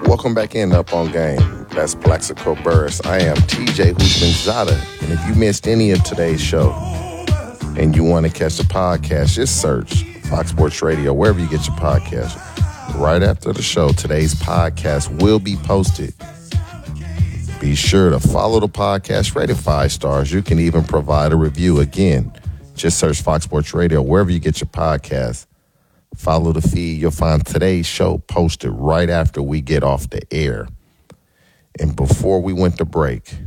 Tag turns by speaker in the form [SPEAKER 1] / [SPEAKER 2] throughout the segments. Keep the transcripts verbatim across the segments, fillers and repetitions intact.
[SPEAKER 1] Welcome back in Up on Game. That's Plaxico Burris. I am T J Husmanzada. And if you missed any of today's show and you want to catch the podcast, just search Fox Sports Radio, wherever you get your podcast. Right after the show, today's podcast will be posted. Be sure to follow the podcast, rate it five stars. You can even provide a review. Again, just search Fox Sports Radio, wherever you get your podcast. Follow the feed. You'll find today's show posted right after we get off the air. And before we went to break,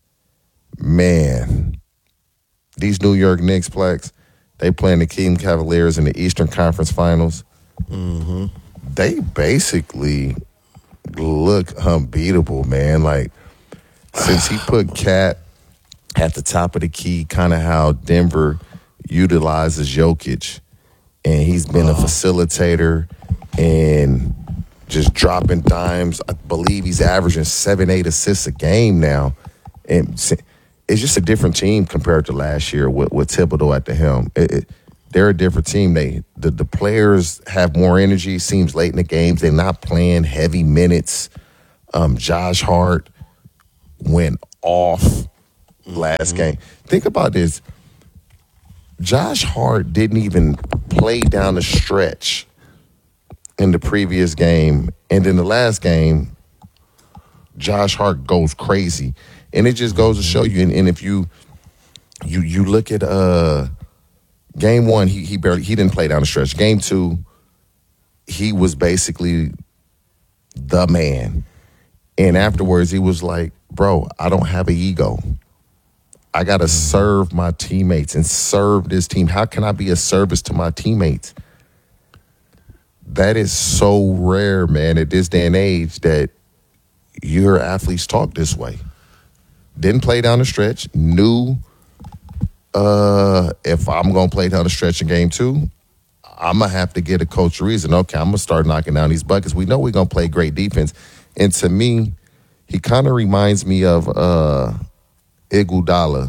[SPEAKER 1] man, these New York Knicks, Plex, they playing the Cleveland Cavaliers in the Eastern Conference Finals.
[SPEAKER 2] Mm-hmm.
[SPEAKER 1] They basically look unbeatable, man. Like, since he put Cat at the top of the key, kind of how Denver utilizes Jokic, and he's been a facilitator and just dropping dimes. I believe he's averaging seven, eight assists a game now. And it's just a different team compared to last year with, with Thibodeau at the helm. It, it, they're a different team. They the, the players have more energy, seems late in the games. They're not playing heavy minutes. Um, Josh Hart went off last mm-hmm. game. Think about this. Josh Hart didn't even play down the stretch in the previous game. And in the last game, Josh Hart goes crazy. And it just goes to show you, and, and if you you you look at uh, game one, he he barely he didn't play down the stretch. Game two, he was basically the man. And afterwards, he was like, bro, I don't have an ego. I got to serve my teammates and serve this team. How can I be a service to my teammates? That is so rare, man, at this day and age that you hear athletes talk this way. Didn't play down the stretch. Knew uh, if I'm going to play down the stretch in game two, I'm going to have to get a coach a reason. Okay, I'm going to start knocking down these buckets. We know we're going to play great defense. And to me, he kind of reminds me of uh, Iguodala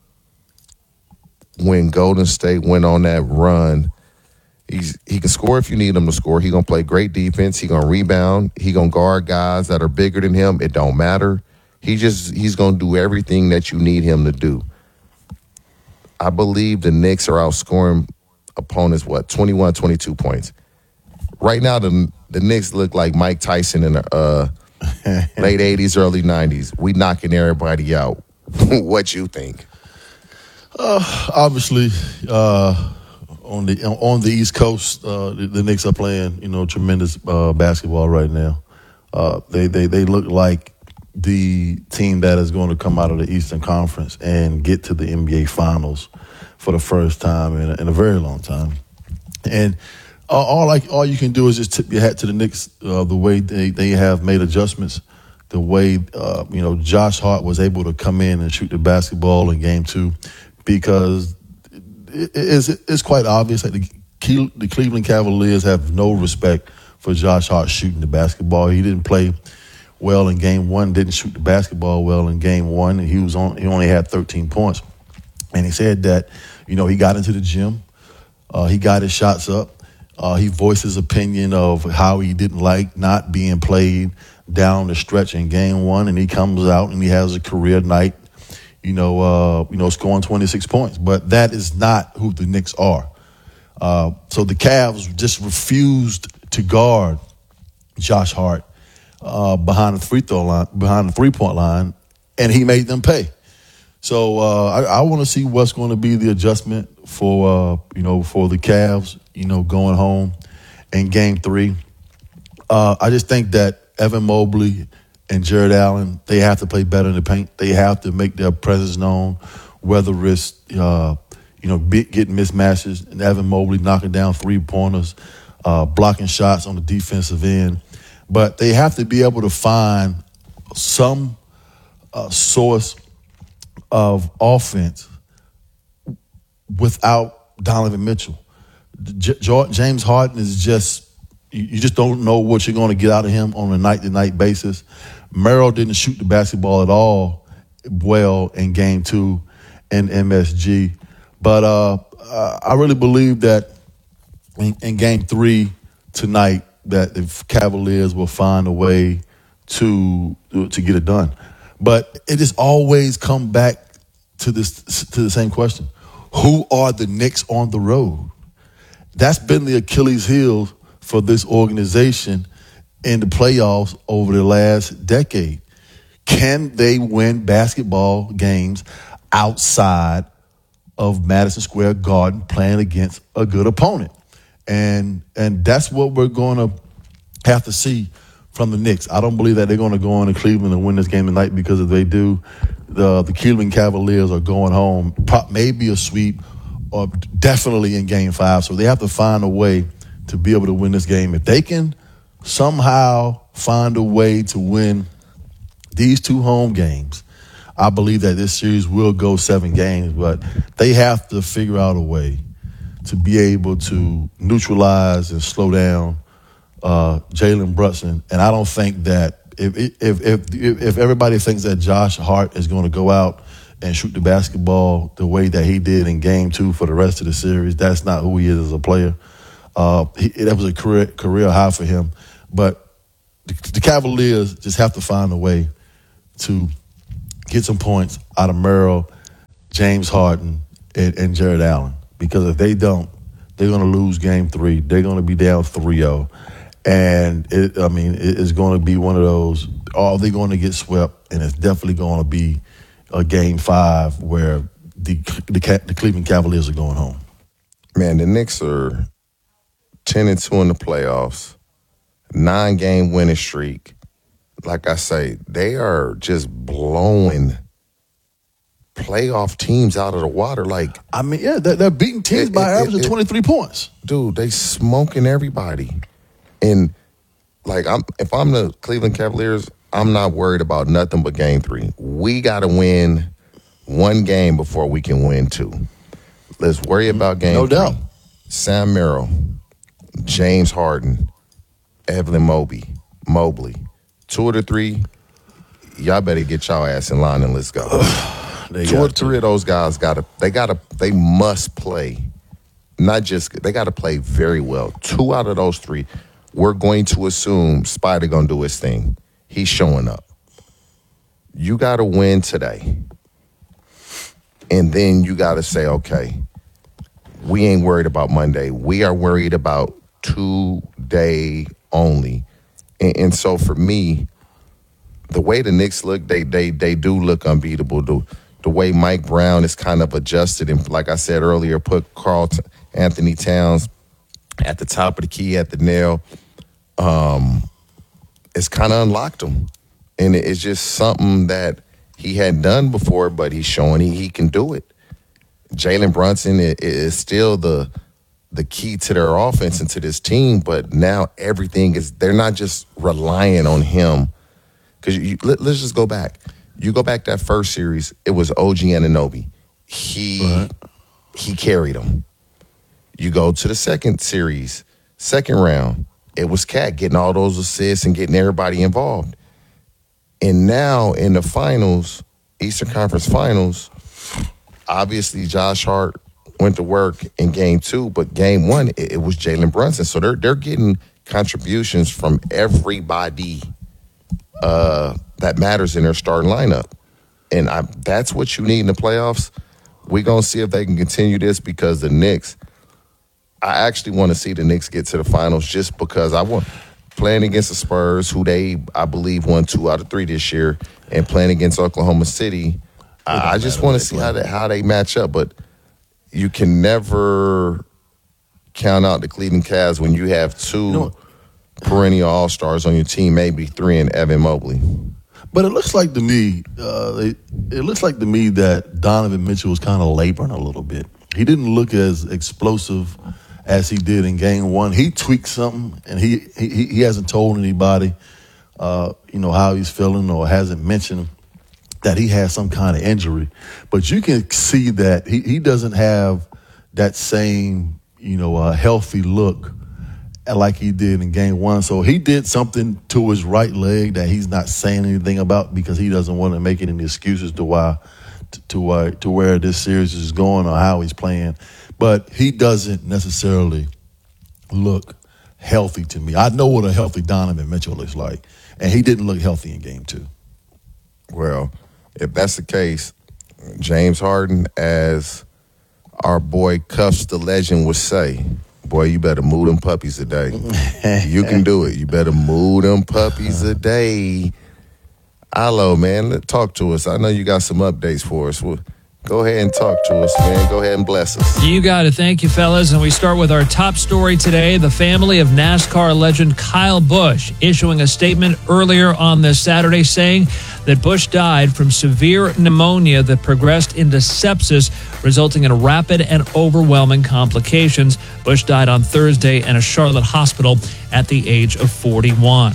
[SPEAKER 1] when Golden State went on that run. He's he can score if you need him to score. He's going to play great defense. He's going to rebound. He's going to guard guys that are bigger than him. It don't matter. He just he's going to do everything that you need him to do. I believe the Knicks are outscoring opponents, what, twenty-one, twenty-two points. Right now, the the Knicks look like Mike Tyson in the uh, late eighties, early nineties. We knocking everybody out. What you think?
[SPEAKER 2] Uh, obviously, uh, on the on the East Coast, uh, the, the Knicks are playing, you know, tremendous uh, basketball right now. Uh, they they they look like the team that is going to come out of the Eastern Conference and get to the N B A Finals for the first time in a, in a very long time. And all, all like all you can do is just tip your hat to the Knicks, uh, the way they, they have made adjustments. The way, uh, you know, Josh Hart was able to come in and shoot the basketball in game two, because it, it's, it's quite obvious that the, the Cleveland Cavaliers have no respect for Josh Hart shooting the basketball. He didn't play well in game one, didn't shoot the basketball well in game one, and he was on. He only had thirteen points. And he said that, you know, he got into the gym, uh, he got his shots up, uh, he voiced his opinion of how he didn't like not being played down the stretch in game one, and he comes out and he has a career night, you know, uh, you know, scoring twenty-six points. But that is not who the Knicks are. Uh, so the Cavs just refused to guard Josh Hart uh, behind the free throw line, behind the three point line, and he made them pay. So uh, I, I want to see what's going to be the adjustment for uh, you know for the Cavs, you know, going home in game three. Uh, I just think that Evan Mobley and Jared Allen, they have to play better in the paint. They have to make their presence known, whether it's, uh, you know, be, getting mismatches, and Evan Mobley knocking down three-pointers, uh, blocking shots on the defensive end. But they have to be able to find some uh, source of offense without Donovan Mitchell. J- James Harden is just, you just don't know what you're going to get out of him on a night-to-night basis. Merrill didn't shoot the basketball at all well in game two in M S G. But uh, I really believe that in, in game three tonight that the Cavaliers will find a way to to get it done. But it just always come back to this to the same question: who are the Knicks on the road? That's been the Achilles heel for this organization in the playoffs over the last decade. Can they win basketball games outside of Madison Square Garden playing against a good opponent? And and that's what we're going to have to see from the Knicks. I don't believe that they're going to go on to Cleveland and win this game tonight, because if they do, the the Cleveland Cavaliers are going home, maybe a sweep, or definitely in Game Five. So they have to find a way to be able to win this game. If they can somehow find a way to win these two home games, I believe that this series will go seven games. But they have to figure out a way to be able to neutralize and slow down uh, Jalen Brunson. And I don't think that if if if if everybody thinks that Josh Hart is going to go out and shoot the basketball the way that he did in Game Two for the rest of the series, that's not who he is as a player. Uh, he, that was a career career high for him. But the, the Cavaliers just have to find a way to get some points out of Merrill, James Harden, and, and Jared Allen. Because if they don't, they're going to lose Game Three. They're going to be down three oh. And, it, I mean, it, it's going to be one of those, are they going to get swept? And it's definitely going to be a Game Five where the, the the Cleveland Cavaliers are going home.
[SPEAKER 1] Man, the Knicks are ten and two in the playoffs, nine-game winning streak. Like I say, they are just blowing playoff teams out of the water. Like,
[SPEAKER 2] I mean, yeah, they're, they're beating teams it, by it, average of twenty-three points.
[SPEAKER 1] Dude, they smoking everybody. And, like, I'm if I'm the Cleveland Cavaliers, I'm not worried about nothing but Game Three. We got to win one game before we can win two. Let's worry about Game
[SPEAKER 2] no
[SPEAKER 1] Three.
[SPEAKER 2] doubt.
[SPEAKER 1] Sam Merrill, James Harden, Evelyn Mobley, Mobley. Two of the three, y'all better get y'all ass in line and let's go. Two or three of those guys gotta they gotta they must play. Not just they gotta play very well. Two out of those three, we're going to assume Spider gonna do his thing. He's showing up. You gotta win today. And then you gotta say, okay, we ain't worried about Monday. We are worried about today only. And, and so for me, the way the Knicks look, they they they do look unbeatable. The, the way Mike Brown is kind of adjusted and, like I said earlier, put Karl T- Anthony Towns at the top of the key at the nail, um, it's kind of unlocked him. And it's just something that he hadn't done before, but he's showing he, he can do it. Jalen Brunson is, is still the the key to their offense and to this team, but now everything is, they're not just relying on him. Because let, let's just go back. You go back that first series, it was O G Anunoby. He right. he carried them. You go to the second series, second round, it was Cat getting all those assists and getting everybody involved. And now in the finals, Eastern Conference Finals, obviously Josh Hart went to work in game two, but game one, it, it was Jalen Brunson. So they're they're getting contributions from everybody uh, that matters in their starting lineup. And I, that's what you need in the playoffs. We're going to see if they can continue this, because the Knicks, I actually want to see the Knicks get to the finals, just because I want playing against the Spurs, who they, I believe, won two out of three this year, and playing against Oklahoma City. I, I just want to see how they, how they match up. But you can never count out the Cleveland Cavs when you have two you know, perennial all-stars on your team, maybe three in Evan Mobley.
[SPEAKER 2] But it looks like to me, uh, it, it looks like to me that Donovan Mitchell was kind of laboring a little bit. He didn't look as explosive as he did in game one. He tweaked something, and he he, he hasn't told anybody, uh, you know, how he's feeling, or hasn't mentioned that he has some kind of injury. But you can see that he, he doesn't have that same, you know, uh, healthy look like he did in game one. So he did something to his right leg that he's not saying anything about, because he doesn't want to make any excuses to why to to, uh, to where this series is going or how he's playing. But he doesn't necessarily look healthy to me. I know what a healthy Donovan Mitchell looks like, and he didn't look healthy in game two.
[SPEAKER 1] Well, if that's the case, James Harden, as our boy Cuffs the Legend would say, boy, you better move them puppies today. You can do it. You better move them puppies today. Alo, man, talk to us. I know you got some updates for us. Well, go ahead and talk to us, man. Go ahead and bless us.
[SPEAKER 3] You got it. Thank you, fellas. And we start with our top story today. The family of NASCAR legend Kyle Busch issuing a statement earlier on this Saturday saying that Busch died from severe pneumonia that progressed into sepsis, resulting in rapid and overwhelming complications. Busch died on Thursday in a Charlotte hospital at the age of forty-one.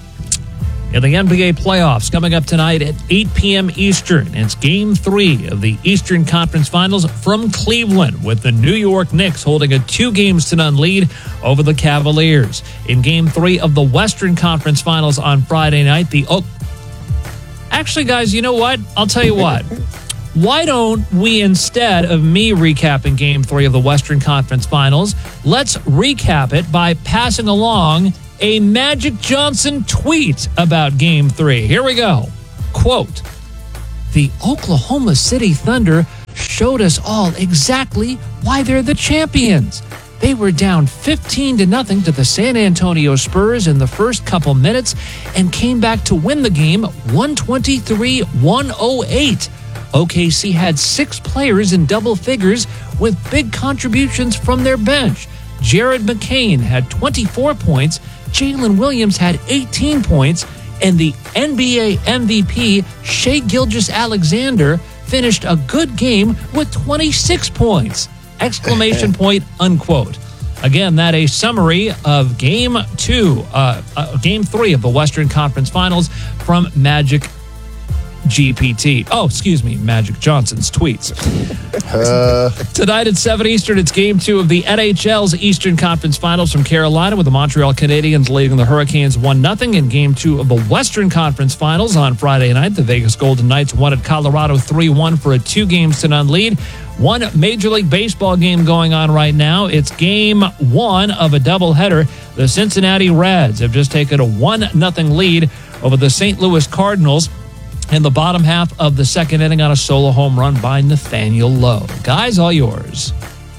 [SPEAKER 3] In the N B A playoffs, coming up tonight at eight p.m. Eastern, it's Game three of the Eastern Conference Finals from Cleveland, with the New York Knicks holding a two-games-to-none lead over the Cavaliers. In Game three of the Western Conference Finals on Friday night, the... Oh, actually, guys, you know what? I'll tell you what. Why don't we, instead of me recapping Game three of the Western Conference Finals, let's recap it by passing along a Magic Johnson tweet about Game three. Here we go. Quote, "The Oklahoma City Thunder showed us all exactly why they're the champions. They were down fifteen to nothing to the San Antonio Spurs in the first couple minutes and came back to win the game one twenty-three to one oh eight. O K C had six players in double figures with big contributions from their bench. Jared McCain had twenty-four points, Jalen Williams had eighteen points, and the N B A M V P, Shai Gilgeous-Alexander, finished a good game with twenty-six points. Exclamation point, unquote. Again, that a summary of Game two, uh, uh, Game three of the Western Conference Finals from Magic G P T. Oh, excuse me, Magic Johnson's tweets. Uh. Tonight at seven Eastern, it's Game two of the N H L's Eastern Conference Finals from Carolina, with the Montreal Canadiens leading the Hurricanes one nothing. In Game two of the Western Conference Finals on Friday night, the Vegas Golden Knights won at Colorado three one for a two-games-to-none lead. One Major League Baseball game going on right now. It's Game one of a doubleheader. The Cincinnati Reds have just taken a one nothing lead over the Saint Louis Cardinals in the bottom half of the second inning on a solo home run by Nathaniel Lowe. Guys, all yours.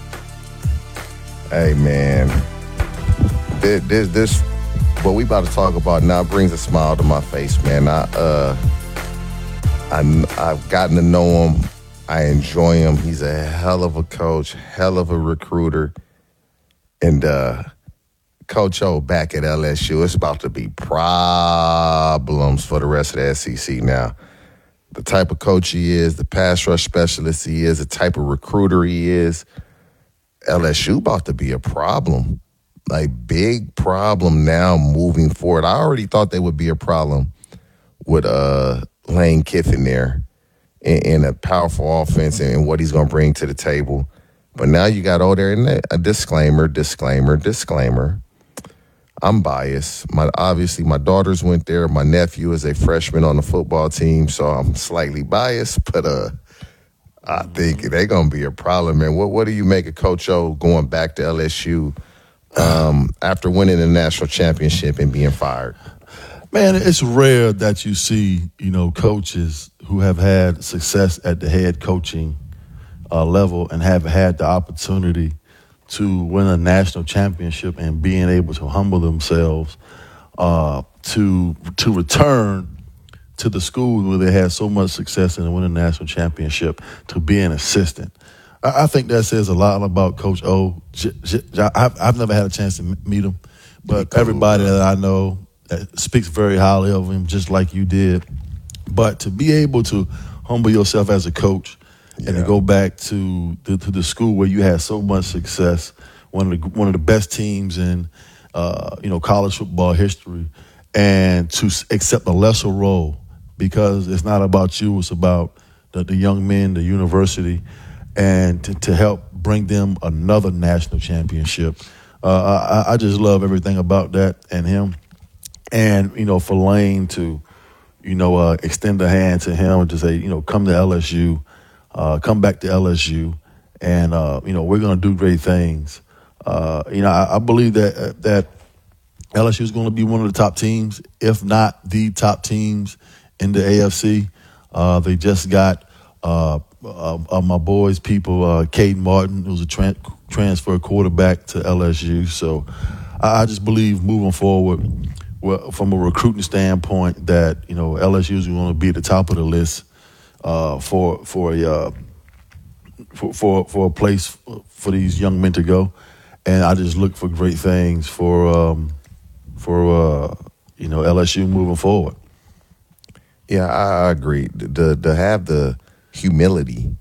[SPEAKER 1] Hey, man. This, this, this, what we about to talk about now brings a smile to my face, man. I, uh, I, I've gotten to know him. I enjoy him. He's a hell of a coach, hell of a recruiter. And uh, Coach O back at L S U, it's about to be problems for the rest of the S E C now. The type of coach he is, the pass rush specialist he is, the type of recruiter he is, L S U about to be a problem. Like, big problem now moving forward. I already thought they would be a problem with uh, Lane Kiffin there in, in a powerful offense and what he's going to bring to the table. But now you got all there in there, a disclaimer, disclaimer, disclaimer. I'm biased. My obviously my daughters went there. My nephew is a freshman on the football team, so I'm slightly biased. But uh, I think they're gonna be a problem. Man, what what do you make of Coach O going back to L S U um, after winning the national championship and being fired?
[SPEAKER 2] Man, it's rare that you see, you know, coaches who have had success at the head coaching uh, level and have had the opportunity to win a national championship and being able to humble themselves uh, to to return to the school where they had so much success and win a national championship to be an assistant. I, I think that says a lot about Coach O. J- J- I've, I've never had a chance to meet him, but cool, everybody man. that I know speaks very highly of him, just like you did. But to be able to humble yourself as a coach, yeah. and to go back to the, to the school where you had so much success, one of the one of the best teams in uh, you know college football history, and to accept a lesser role because it's not about you, it's about the, the young men, the university, and to, to help bring them another national championship. Uh, I, I just love everything about that and him, and you know for Lane to you know uh, extend a hand to him and to say you know come to L S U. Uh, come back to L S U, and uh, you know we're going to do great things. Uh, you know, I, I believe that that L S U is going to be one of the top teams, if not the top teams in the A F C. Uh, they just got uh, uh, uh, my boys, people, uh, Caden Martin, who's a tran- transfer quarterback to L S U. So I, I just believe moving forward, well, from a recruiting standpoint, that you know L S U is going to be at the top of the list uh, for for a uh, for, for for a place for these young men to go. And I just look for great things for. Um, for, uh, you know, L S U moving forward.
[SPEAKER 1] Yeah, I, I agree. To, to have the humility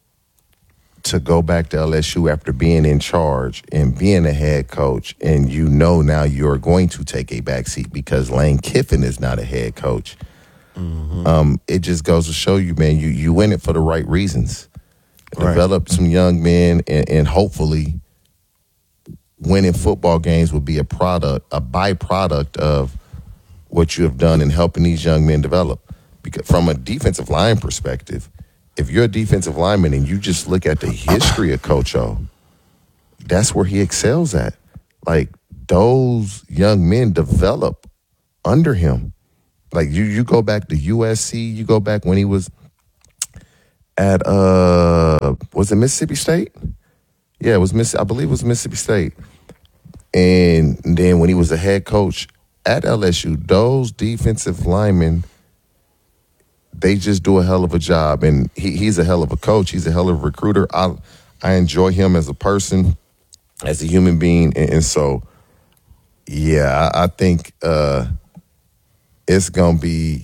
[SPEAKER 1] to go back to L S U after being in charge and being a head coach, and you know now you're going to take a backseat because Lane Kiffin is not a head coach. Mm-hmm. Um, it just goes to show you, man, you, you win it for the right reasons. Right. Develop some young men and, and hopefully winning football games will be a product, a byproduct of what you have done in helping these young men develop. Because from a defensive line perspective, if you're a defensive lineman and you just look at the history of Coach O, that's where he excels at. Like, those young men develop under him. Like, you, you go back to U S C, you go back when he was at, uh, was it Mississippi State? Yeah, it was Miss. I believe it was Mississippi State. And then when he was a head coach at L S U, those defensive linemen, they just do a hell of a job. And he, he's a hell of a coach. He's a hell of a recruiter. I I enjoy him as a person, as a human being. And, and so, yeah, I, I think uh, it's going to be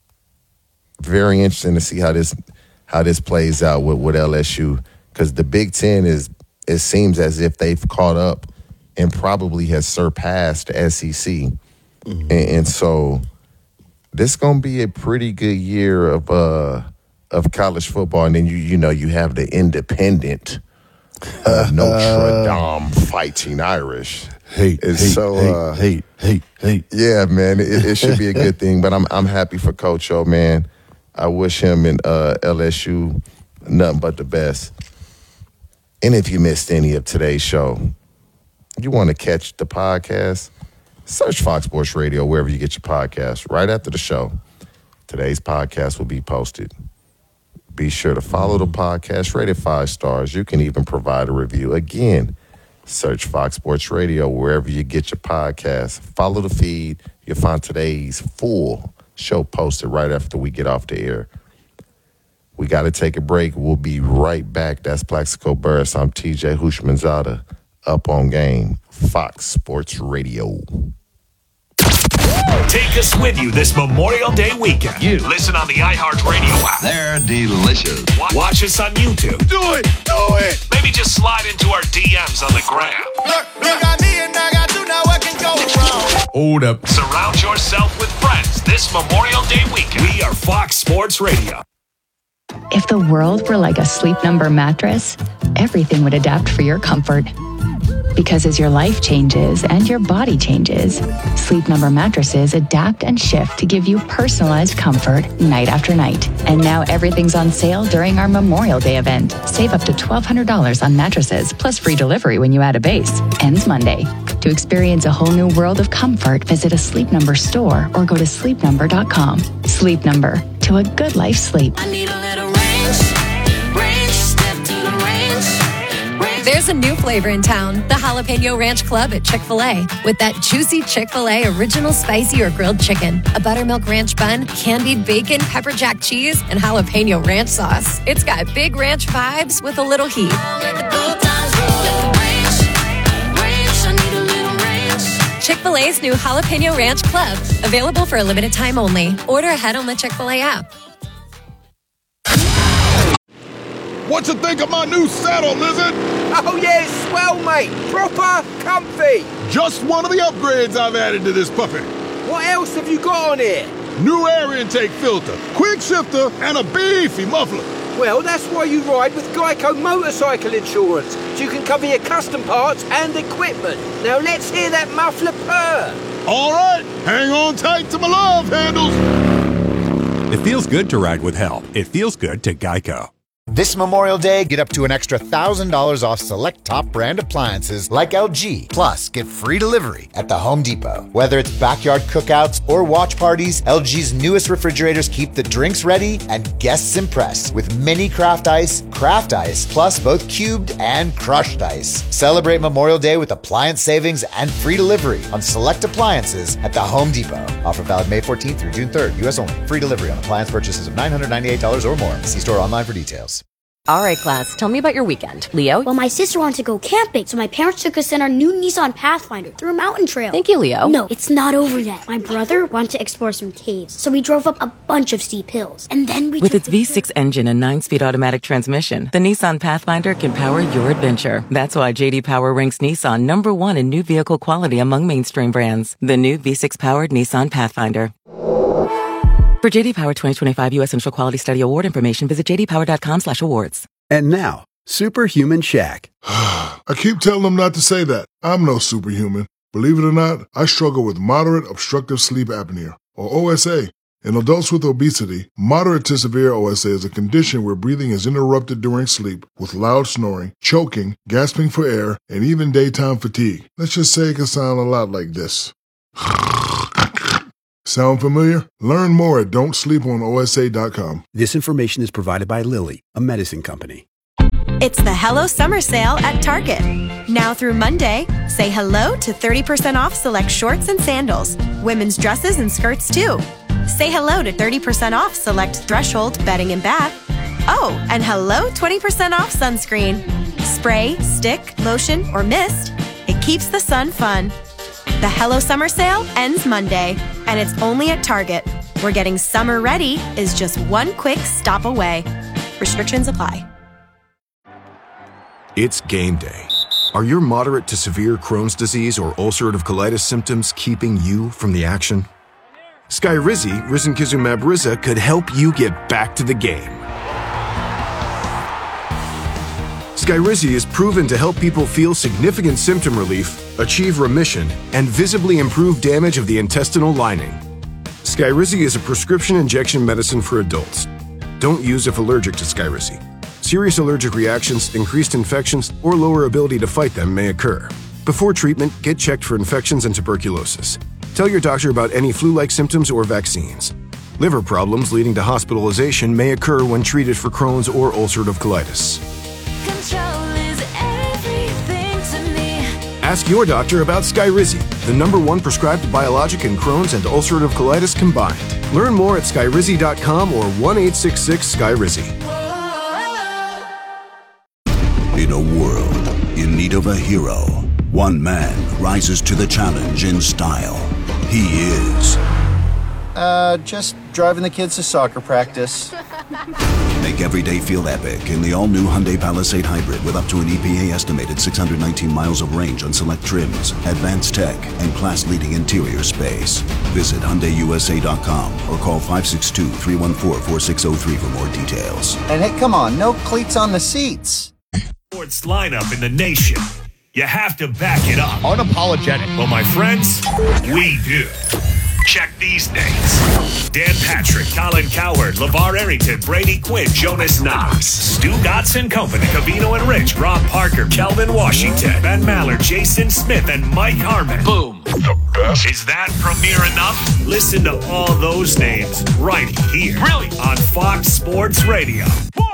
[SPEAKER 1] very interesting to see how this how this plays out with, with L S U, because the Big Ten is, it seems as if they've caught up and probably has surpassed the S E C. Mm-hmm. And, and so this is going to be a pretty good year of uh, of college football. And then, you you know, you have the independent uh, Notre Dame Fighting Irish.
[SPEAKER 2] Hate,
[SPEAKER 1] and
[SPEAKER 2] hate,
[SPEAKER 1] so,
[SPEAKER 2] hate,
[SPEAKER 1] uh,
[SPEAKER 2] hate, hate, hate.
[SPEAKER 1] Yeah, man, it, it should be a good thing. But I'm I'm happy for Coach O, man. I wish him and uh, L S U nothing but the best. And if you missed any of today's show, you want to catch the podcast, search Fox Sports Radio wherever you get your podcast. Right after the show, today's podcast will be posted. Be sure to follow the podcast, rate it five stars. You can even provide a review. Again, search Fox Sports Radio wherever you get your podcast. Follow the feed. You'll find today's full show posted right after we get off the air. We got to take a break. We'll be right back. That's Plaxico Burris. I'm T J Hushmanzada. Up on Game, Fox Sports Radio.
[SPEAKER 4] Take us with you this Memorial Day weekend. You listen on the iHeartRadio app.
[SPEAKER 5] They're delicious.
[SPEAKER 4] Watch us on YouTube.
[SPEAKER 5] Do it, do it.
[SPEAKER 4] Maybe just slide into our D Ms on the gram.
[SPEAKER 5] Look, look at me and I got you, now what can go wrong?
[SPEAKER 4] Hold up. Surround yourself with friends this Memorial Day weekend. We are Fox Sports Radio.
[SPEAKER 6] If the world were like a Sleep Number mattress, everything would adapt for your comfort. Because as your life changes and your body changes, Sleep Number mattresses adapt and shift to give you personalized comfort night after night. And now everything's on sale during our Memorial Day event. Save up to twelve hundred dollars on mattresses, plus free delivery when you add a base. Ends Monday. To experience a whole new world of comfort, visit a Sleep Number store or go to sleep number dot com. Sleep Number. To a good life sleep.
[SPEAKER 7] I need a little ranch, ranch, step to the ranch, ranch. There's a new flavor in town, the Jalapeno Ranch Club at Chick-fil-A. With that juicy Chick-fil-A original spicy or grilled chicken, a buttermilk ranch bun, candied bacon, pepper jack cheese, and jalapeno ranch sauce. It's got big ranch vibes with a little heat. Chick-fil-A's new Jalapeno Ranch Club. Available for a limited time only. Order ahead on the Chick-fil-A app.
[SPEAKER 8] What you think of my new saddle, Lizard?
[SPEAKER 9] Oh, yeah, it's swell, mate. Proper comfy.
[SPEAKER 8] Just one of the upgrades I've added to this puppy.
[SPEAKER 9] What else have you got on here?
[SPEAKER 8] New air intake filter, quick shifter, and a beefy muffler.
[SPEAKER 9] Well, that's why you ride with Geico Motorcycle Insurance, so you can cover your custom parts and equipment. Now let's hear that muffler purr.
[SPEAKER 8] All right, hang on tight to my love handles.
[SPEAKER 10] It feels good to ride with help. It feels good to Geico. This Memorial Day, get up to an extra one thousand dollars off select top brand appliances like L G. Plus, get free delivery at the Home Depot. Whether it's backyard cookouts or watch parties, L G's newest refrigerators keep the drinks ready and guests impressed with mini craft ice, craft ice, plus both cubed and crushed ice. Celebrate Memorial Day with appliance savings and free delivery on select appliances at the Home Depot. Offer valid May fourteenth through June third. U S only. Free delivery on appliance purchases of nine hundred ninety-eight dollars or more. See store online for details.
[SPEAKER 11] All right, class, tell me about your weekend. Leo?
[SPEAKER 12] Well, my sister wanted to go camping, so my parents took us in our new Nissan Pathfinder through a mountain trail.
[SPEAKER 11] Thank you, Leo.
[SPEAKER 12] No, it's not over yet. My brother wanted to explore some caves, so we drove up a bunch of steep hills. And then we
[SPEAKER 13] With
[SPEAKER 12] took
[SPEAKER 13] its V six engine and nine-speed automatic transmission, the Nissan Pathfinder can power your adventure. That's why J D Power ranks Nissan number one in new vehicle quality among mainstream brands. The new V six-powered Nissan Pathfinder. For J D Power twenty twenty-five U S Central Quality Study Award information, visit j d power dot com slash awards.
[SPEAKER 14] And now, Superhuman Shaq.
[SPEAKER 8] I keep telling them not to say that. I'm no superhuman. Believe it or not, I struggle with moderate obstructive sleep apnea, or O S A. In adults with obesity, moderate to severe O S A is a condition where breathing is interrupted during sleep with loud snoring, choking, gasping for air, and even daytime fatigue. Let's just say it can sound a lot like this. Sound familiar? Learn more at don't sleep on O S A dot com.
[SPEAKER 14] This information is provided by Lilly, a medicine company.
[SPEAKER 15] It's the Hello Summer Sale at Target. Now through Monday, say hello to thirty percent off select shorts and sandals, women's dresses and skirts too. Say hello to thirty percent off select Threshold bedding and bath. Oh, and hello twenty percent off sunscreen. Spray, stick, lotion, or mist. It keeps the sun fun. The Hello Summer Sale ends Monday, and it's only at Target, where getting summer ready is just one quick stop away. Restrictions apply.
[SPEAKER 16] It's game day. Are your moderate to severe Crohn's disease or ulcerative colitis symptoms keeping you from the action? Skyrizi, risankizumab Riza, could help you get back to the game. Skyrizi is proven to help people feel significant symptom relief, achieve remission, and visibly improve damage of the intestinal lining. Skyrizi is a prescription injection medicine for adults. Don't use if allergic to Skyrizi. Serious allergic reactions, increased infections, or lower ability to fight them may occur. Before treatment, get checked for infections and tuberculosis. Tell your doctor about any flu-like symptoms or vaccines. Liver problems leading to hospitalization may occur when treated for Crohn's or ulcerative colitis.
[SPEAKER 17] Control is everything to me.
[SPEAKER 16] Ask your doctor about Skyrizi, the number one prescribed biologic in Crohn's and ulcerative colitis combined. Learn more at skyrizi dot com or one eight six six Skyrizi.
[SPEAKER 18] In a world in need of a hero, one man rises to the challenge in style. He is...
[SPEAKER 19] Uh, just driving the kids to soccer practice.
[SPEAKER 18] Make every day feel epic in the all-new Hyundai Palisade Hybrid with up to an E P A estimated six hundred nineteen miles of range on select trims, advanced tech, and class-leading interior space. Visit Hyundai U S A dot com or call five six two, three one four, four six zero three for more details.
[SPEAKER 19] And hey, come on, no cleats on the seats.
[SPEAKER 4] Sports lineup in the nation. You have to back it up.
[SPEAKER 19] Unapologetic.
[SPEAKER 4] Well, my friends, we do. Check these names. Dan Patrick, Colin Cowherd, LeVar Arrington, Brady Quinn, Jonas Knox, Stu Gotson Company, Cavino and Rich, Rob Parker, Kelvin Washington, Ben Maller, Jason Smith, and Mike Harmon. Boom. The best. Is that premiere enough? Listen to all those names right here. Really? On Fox Sports Radio.